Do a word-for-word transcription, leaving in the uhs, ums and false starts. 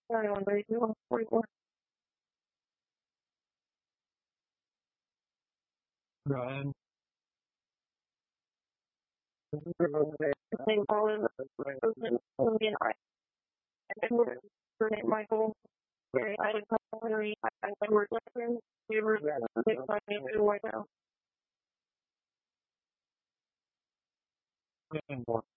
ninety-one, thirty-two, forty-four. Ryan. Name Olive, Olivia, Michael, Mary, Island, Henry, Edward, Lexington, Weaver, Nick, White House. And more.